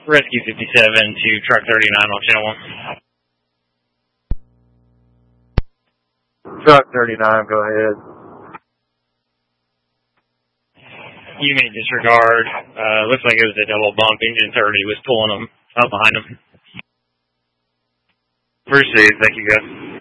Rescue 57 to Truck 39 on Channel 1. Truck 39, go ahead. You may disregard. Looks like it was a double bump. Engine 30 was pulling them up behind them. Appreciate it. Thank you, guys.